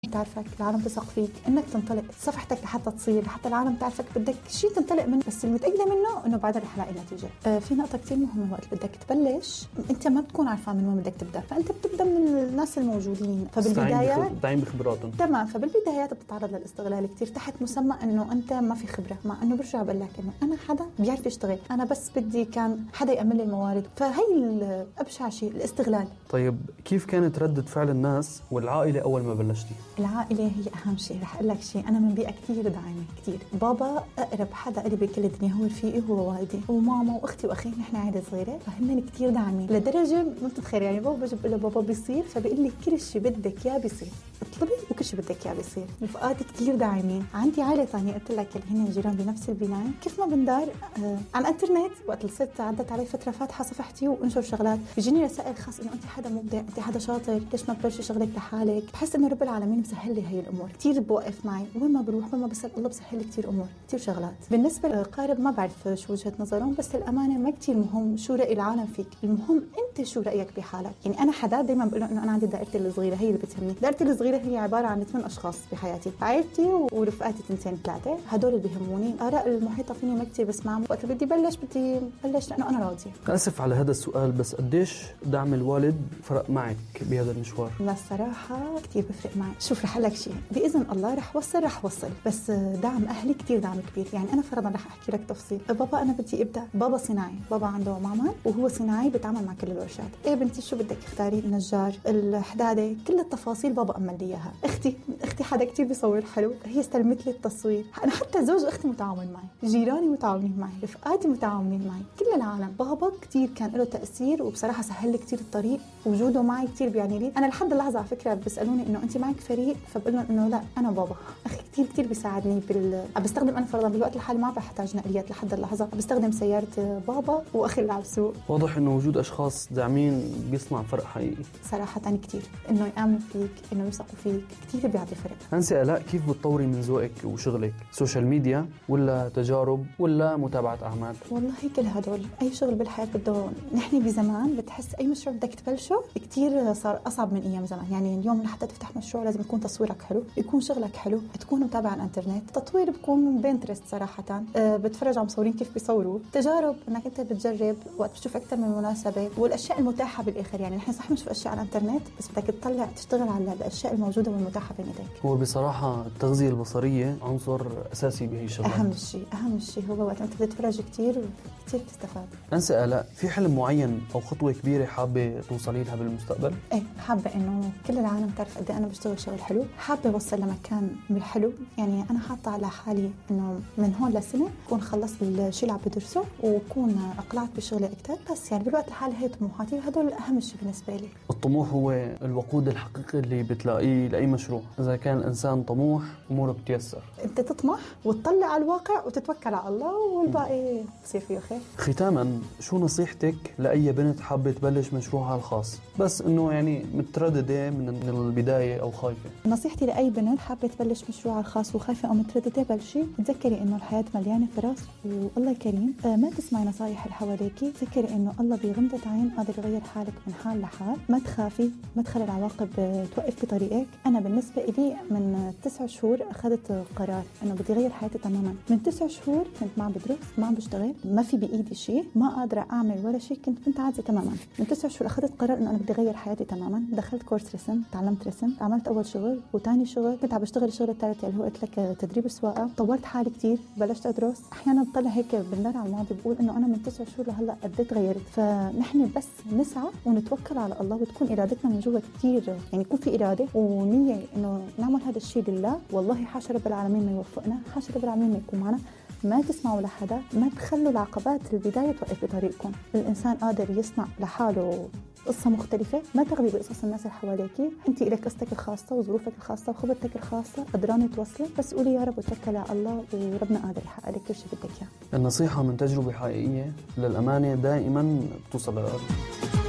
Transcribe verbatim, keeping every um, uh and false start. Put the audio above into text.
تعرفك، العالم تثق فيك، انك تنطلق، صفحتك لحتى تصير، لحتى العالم تعرفك بدك شيء تنطلق منه، بس المتأكدة منه انه بعدها رح تلاقي نتيجة. آه في نقطة كتير مهمة، وقت بدك تبلش انت ما بتكون عارفة من وين بدك تبدأ، فانت بتبدأ من الناس الموجودين. فبالبدايات دايم بخبراتهم. تمام. فبالبدايات بتتعرض للاستغلال كتير تحت مسمى انه انت ما في خبرة، مع انه برجع بقول لك انه انا حدا بيعرف يشتغل، انا بس بدي كان حدا يأمن لي الموارد. فهي الابشع شيء، الاستغلال. طيب كيف كانت ردة فعل الناس والعائلة اول ما بلشتي؟ العائلة هي أهم شيء. رح أقول لك شيء، أنا من بيئة كتير داعمة كتير. بابا أقرب حدا قريب بكل الدنيا، هو رفيقي، هو والدي وماما وأختي وأخي، نحن عائلة صغيرة، فهمني كتير داعمين لدرجة ما بتتخيل. يعني بابا بجيب له بابا بيصير، فبيقول لي كل شيء بدك إياه بيصير، اطلبي وكل شيء بدك إياه بيصير. رفقاتي كتير داعمين. عندي عائلة ثانية قلت لك اللي هن جيران بنفس البناية، كيف ما بندار آه على الانترنت. وقت الست عدت علي فترة فاتحة صفحتي وانشر شغلات، بيجيني رسائل خاص إنه أنت حدا مبدع، أنت حدا شاطر، ليش ما تبلشي شغلك لحالك. بحس إنه رب العالمين مسهل لي هي الأمور كتير، بوقف معي وين ما بروح، وين ما بسأل الله بسهل لي كتير أمور، كتير شغلات. بالنسبة للقارب ما بعرف شو وجهة نظرهم، بس الأمانة ما كتير مهم شو رأي العالم فيك، المهم أنت شو رأيك بحالك. يعني أنا حدا دايما بقول إنه أنا عندي دائرتي الصغيرة هي اللي بتهمني. دائرتي الصغيرة هي عبارة عن ثمان أشخاص بحياتي، عائلتي ورفقاتي تنتين ثلاثة، هدول اللي بيهموني. آراء المحيطة فيني ما كتير بسمعهم. وقت بدي بلش بدي بلش لأنه أنا راضية. آسف على هذا السؤال، بس قديش دعم الوالد فرق معك بهذا المشوار؟ لا الصراحة كتير بفرق معي. شوف رح لك شيء، بإذن الله رح وصل رح وصل بس دعم أهلي كتير دعم كبير. يعني أنا فرضا رح أحكي لك تفصيل. بابا أنا بدي أبدأ، بابا صناعي، بابا عنده معمل وهو صناعي بيتعامل مع كل الورشات. إيه بنتي شو بدك اختاري، النجار، الحدادة، كل التفاصيل بابا أمل لي إياها. أختي أختي حدا كتير بيصور حلو، هي استلمت لي التصوير. أنا حتى زوج أختي متعاون معي، جيراني متعاونين معي، رفقاتي متعاونين معي، كل العالم. بابا كتير كان له تأثير، وبصراحة سهل لي كتير الطريق، وجوده معي كتير بيعني لي. أنا لحد اللحظة على فكرة بيسألوني إنه أنت معك فريق، فبقول لهم إنه لا أنا بابا. أخي كتير كتير بيساعدني بال بستخدم أنا فرضا بالوقت الحالي ما بحتاج نقليات لحد اللحظة، بستخدم سيارة بابا وأخي اللي على السوق. واضح إنه وجود أشخاص داعمين بيصنع فرق حقيقي. صراحة كتير إنه يآمن فيك، إنه يثقوا فيك، كتير بيعطي فرق. أنسة آلاء، كيف بتطوري من ذوقك وشغلك؟ سوشيال ميديا ولا تجارب ولا متابعة أعمال؟ والله كل هدول. أي شغل بالحياة بده، نحن بزمان بتحس أي مشروع بدك تبلشه كتير صار أصعب من أيام زمان. يعني اليوم لحتى تفتح مشروع لازم يكون تصويرك حلو، يكون شغلك حلو، تكون متابع على الانترنت. التطوير بكون من بنترست صراحة، أه بتفرج على مصورين كيف بيصوروا. تجارب انك انت بتجرب وقت بتشوف اكثر من مناسبة، والاشياء المتاحة بالاخر. يعني نحن صح مش في اشياء على الانترنت، بس بدك تطلع تشتغل على الاشياء الموجودة والمتاحة بين ايديك. هو بصراحة التغذية البصرية عنصر اساسي بهي الشغلات. اهم شيء اهم شيء هو وقت انت بتتفرج كتير كتير بتستفاد. أنسة آلاء، في حلم معين او خطوة كبيرة حابة توصلي لها بالمستقبل؟ ايه حابة انه كل العالم تعرف قد انا بشتغل شغل حلو. حابة اوصل لمكان بالحلو. يعني انا حاطة على حالي انه من هون لسنة اكون خلصت الشيء اللي عم بدرسه، واكون اقلعت بشغلي اكثر. بس يعني بالوقت الحالي هي طموحاتي، هدول اهم شيء بالنسبة لي. الطموح هو الوقود الحقيقي اللي بتلاقيه لاي مشروع. اذا كان الانسان طموح اموره بتيسر. انت تطمح وتطلع على الواقع وتتوكل على الله، والباقي بصير فيه خير. ختاما، شو نصيحتك لاي بنت حابة تبلش مشروعها الخاص بس انه يعني مترددة من البداية او خايفة؟ نصيحتي لاي بنت حابة تبلش مشروعها الخاص وخايفة او مترددة، بلشي. تذكري انه الحياة مليانة فرص والله كريم. آه ما تسمعي نصايح اللي حواليكي. تذكري انه الله بغمضة عين قادر يغير حالك من حال لحال. ما تخافي، ما تخلي العواقب توقف بطريقك. انا بالنسبة لي من تسع شهور اخذت قرار انه بدي اغير حياتي تماما. من تسع شهور كنت ما بدرس، ما عم بشتغل، ما في بايدي شيء، ما قادرة اعمل ولا شيء، كنت كنت عاجزة تماما. من تسع شهور اخذت قرار انه انا بدي اغير حياتي تماما. دخلت كورس رسم، تعلمت رسم، عملت اول شغل وثاني شغل، كنت عم بشتغل الشغل الثالث اللي هو قلت لك تدريب السواقة. طورت حالي كتير، بلشت ادرس. احيانا بطلع هيك بندر على الماضي بقول انه انا من تسع شهور لهلا قد ايه تغيرت. فنحن بس نسعى ونتوكل على الله، وتكون ارادتنا من جوا كتير، يعني يكون في اراده ونيه انه نعمل هذا الشيء لله. والله حاشا رب العالمين ما يوفقنا، حاشا رب العالمين ما يكون معنا. ما تسمعوا لحدا، ما تخلوا العقبات البداية توقف بطريقكم. الإنسان قادر يصنع لحاله قصة مختلفة. ما تغلي بقصص الناس اللي حواليكي. انت لك قصتك الخاصة وظروفك الخاصة وخبرتك الخاصة، قدرانة توصلي. بس قولي يا رب وتوكلي على الله، وربنا قادر يحقق لك كل شيء بدك اياه. النصيحة من تجربة حقيقية للأمانة دائما بتوصل للقلب.